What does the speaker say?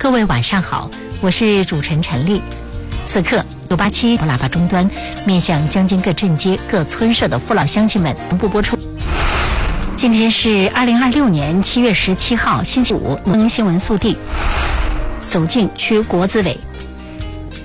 各位晚上好，我是主持人陈丽。此刻987喇叭终端，面向江津各镇街、各村社的父老乡亲们同步播出。今天是2026年7月17号星期五，新闻速递。走进区国资委